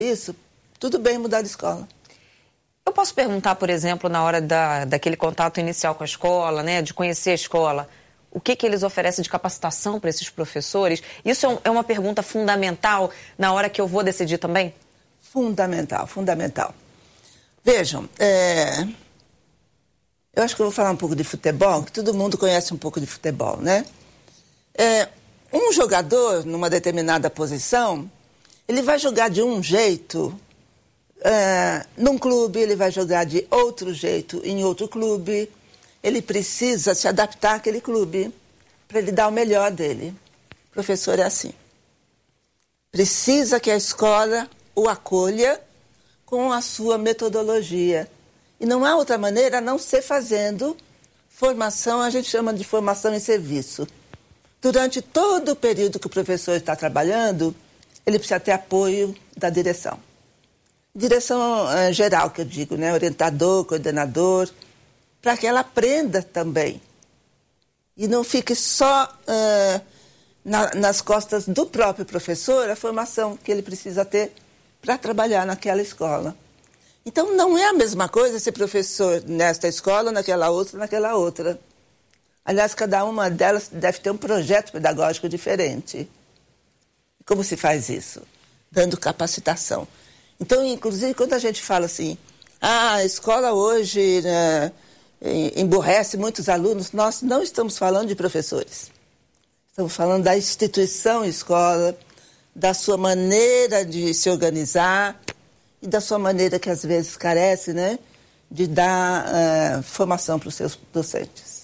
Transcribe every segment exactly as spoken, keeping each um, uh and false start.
isso, tudo bem mudar de escola. Eu posso perguntar, por exemplo, na hora da, daquele contato inicial com a escola, né, de conhecer a escola, o que, que eles oferecem de capacitação para esses professores? Isso é, um, é uma pergunta fundamental na hora que eu vou decidir também? Fundamental, fundamental. Vejam, é... eu acho que eu vou falar um pouco de futebol, que todo mundo conhece um pouco de futebol, né? É... Um jogador, numa determinada posição, ele vai jogar de um jeito, é... num clube, ele vai jogar de outro jeito em outro clube. Ele precisa se adaptar àquele clube para ele dar o melhor dele. O professor é assim. Precisa que a escola o acolha com a sua metodologia. E não há outra maneira a não ser fazendo formação, a gente chama de formação em serviço. Durante todo o período que o professor está trabalhando, ele precisa ter apoio da direção. Direção uh, geral, que eu digo, né? Orientador, coordenador, para que ela aprenda também. E não fique só uh, na, nas costas do próprio professor a formação que ele precisa ter para trabalhar naquela escola. Então, não é a mesma coisa ser professor nesta escola, naquela outra, naquela outra. Aliás, cada uma delas deve ter um projeto pedagógico diferente. Como se faz isso? Dando capacitação. Então, inclusive, quando a gente fala assim, ah, a escola hoje... Né, emburrece muitos alunos, nós não estamos falando de professores. Estamos falando da instituição escola, da sua maneira de se organizar e da sua maneira que às vezes carece, né, de dar uh, formação para os seus docentes.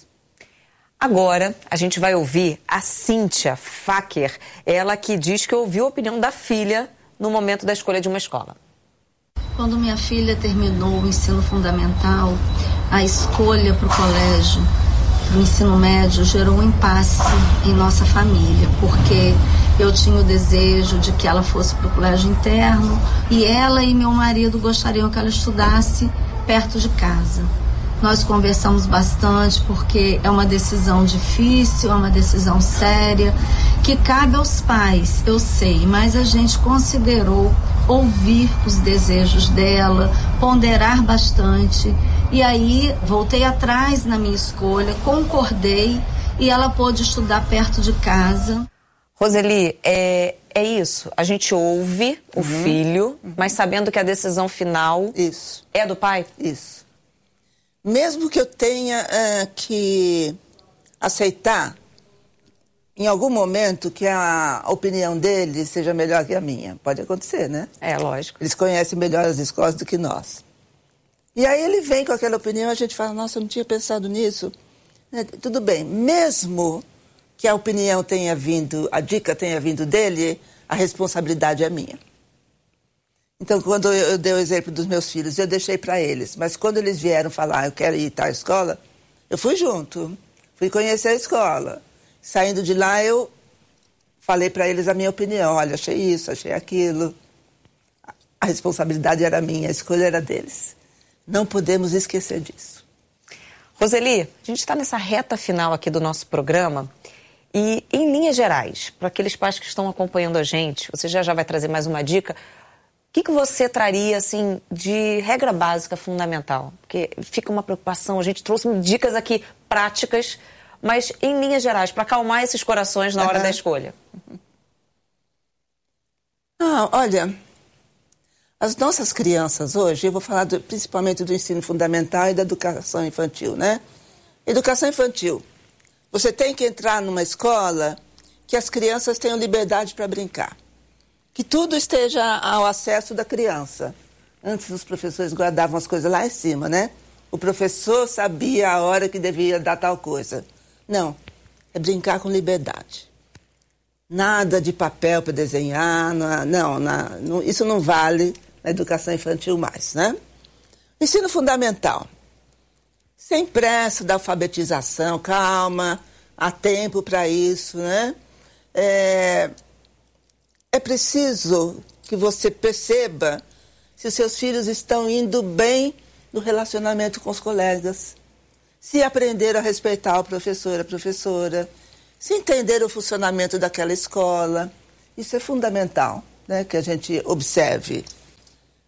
Agora, a gente vai ouvir a Cíntia Faker, ela que diz que ouviu a opinião da filha no momento da escolha de uma escola. Quando minha filha terminou o ensino fundamental, a escolha para o colégio, para o ensino médio, gerou um impasse em nossa família, porque eu tinha o desejo de que ela fosse para o colégio interno e ela e meu marido gostariam que ela estudasse perto de casa. Nós conversamos bastante porque é uma decisão difícil, é uma decisão séria, que cabe aos pais, eu sei, mas a gente considerou ouvir os desejos dela, ponderar bastante. E aí voltei atrás na minha escolha, concordei e ela pôde estudar perto de casa. Roseli, é, é isso, a gente ouve o uhum. filho, uhum. mas sabendo que a decisão final isso. é do pai? Isso. Mesmo que eu tenha uh, que aceitar, em algum momento, que a opinião dele seja melhor que a minha. Pode acontecer, né? É, lógico. Eles conhecem melhor as escolas do que nós. E aí ele vem com aquela opinião, a gente fala, nossa, eu não tinha pensado nisso. É, tudo bem, mesmo que a opinião tenha vindo, a dica tenha vindo dele, a responsabilidade é minha. Então, quando eu dei o exemplo dos meus filhos, eu deixei para eles. Mas quando eles vieram falar, eu quero ir à escola, eu fui junto. Fui conhecer a escola. Saindo de lá, eu falei para eles a minha opinião. Olha, achei isso, achei aquilo. A responsabilidade era minha, a escolha era deles. Não podemos esquecer disso. Roseli, a gente está nessa reta final aqui do nosso programa. E, em linhas gerais, para aqueles pais que estão acompanhando a gente, você já já vai trazer mais uma dica. O que, que você traria, assim, de regra básica fundamental? Porque fica uma preocupação, a gente trouxe dicas aqui práticas, mas em linhas gerais, para acalmar esses corações na hora uhum. da escolha. Ah, olha, as nossas crianças hoje, eu vou falar do, principalmente do ensino fundamental e da educação infantil, né? Educação infantil. Você tem que entrar numa escola que as crianças tenham liberdade para brincar. Que tudo esteja ao acesso da criança. Antes os professores guardavam as coisas lá em cima, né? O professor sabia a hora que devia dar tal coisa. Não, é brincar com liberdade. Nada de papel para desenhar, não, não, não, isso não vale na educação infantil mais, né? Ensino fundamental. Sem pressa da alfabetização, calma, há tempo para isso, né? É... É preciso que você perceba se os seus filhos estão indo bem no relacionamento com os colegas, se aprenderam a respeitar o professor, a professora, se entenderam o funcionamento daquela escola. Isso é fundamental, né, que a gente observe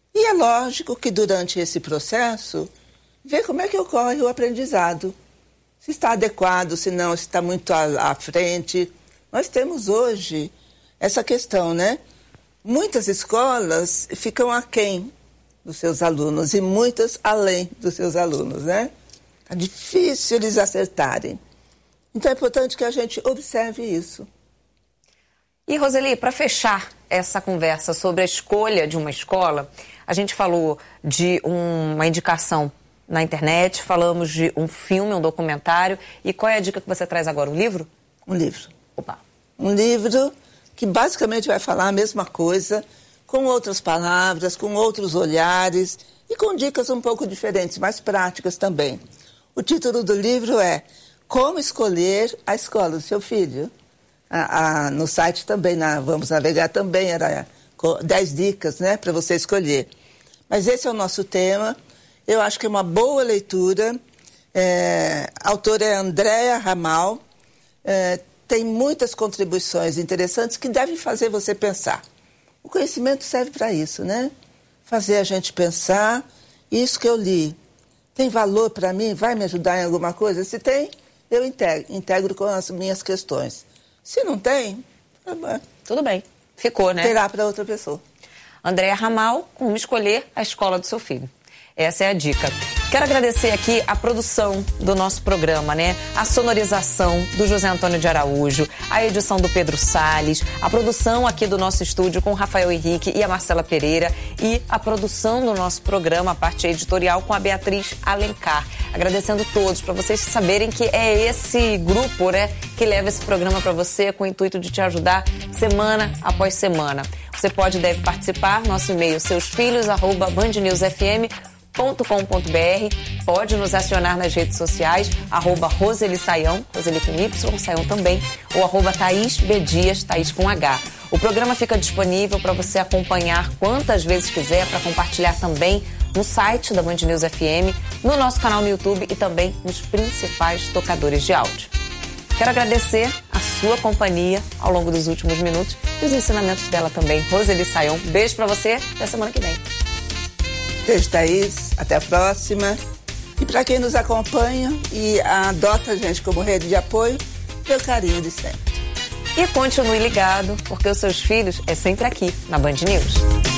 E é lógico que durante esse processo, ver como é que ocorre o aprendizado. Se está adequado, se não, se está muito à, à frente. Nós temos hoje essa questão, né? Muitas escolas ficam aquém dos seus alunos e muitas além dos seus alunos, né? É difícil eles acertarem. Então é importante que a gente observe isso. E, Roseli, para fechar essa conversa sobre a escolha de uma escola, a gente falou de uma indicação na internet, falamos de um filme, um documentário. E qual é a dica que você traz agora? Um livro? Um livro. Opa. Um livro que basicamente vai falar a mesma coisa, com outras palavras, com outros olhares e com dicas um pouco diferentes, mais práticas também. O título do livro é Como Escolher a Escola do Seu Filho. A, a, no site também, na Vamos Navegar, também era dez dicas, né, para você escolher. Mas esse é o nosso tema. Eu acho que é uma boa leitura. É, a autora é Andréa Ramal. É, tem muitas contribuições interessantes que devem fazer você pensar. O conhecimento serve para isso, né? Fazer a gente pensar. Isso que eu li tem valor para mim? Vai me ajudar em alguma coisa? Se tem, eu integro, integro com as minhas questões. Se não tem, tudo bem. Ficou, né? Terá para outra pessoa. Andréa Ramal, como escolher a escola do seu filho. Essa é a dica. Quero agradecer aqui a produção do nosso programa, né? A sonorização do José Antônio de Araújo, a edição do Pedro Salles, a produção aqui do nosso estúdio com o Rafael Henrique e a Marcela Pereira e a produção do nosso programa, a parte editorial, com a Beatriz Alencar. Agradecendo todos, para vocês saberem que é esse grupo, né, que leva esse programa para você com o intuito de te ajudar semana após semana. Você pode e deve participar, nosso e-mail seusfilhos arroba bandnewsfm ponto com ponto br, pode nos acionar nas redes sociais, arroba Roseli Saião, Roseli com Y, Saião também, ou arroba Thaís B. Dias, Thaís com H. O programa fica disponível para você acompanhar quantas vezes quiser, para compartilhar também no site da Band News F M, no nosso canal no YouTube e também nos principais tocadores de áudio. Quero agradecer a sua companhia ao longo dos últimos minutos e os ensinamentos dela também, Roseli Saião. Beijo para você, até semana que vem. Beijo, Thaís. Até a próxima. E para quem nos acompanha e adota a gente como rede de apoio, meu carinho de sempre. E continue ligado, porque os seus filhos é sempre aqui, na Band News.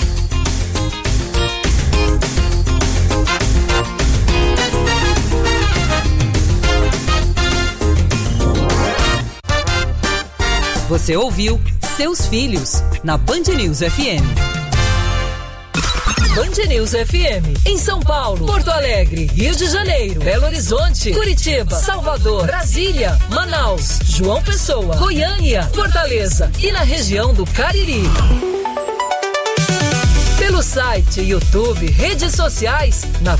Você ouviu Seus Filhos, na Band News F M. Band News F M, em São Paulo, Porto Alegre, Rio de Janeiro, Belo Horizonte, Curitiba, Salvador, Brasília, Manaus, João Pessoa, Goiânia, Fortaleza e na região do Cariri. Pelo site, YouTube, redes sociais, na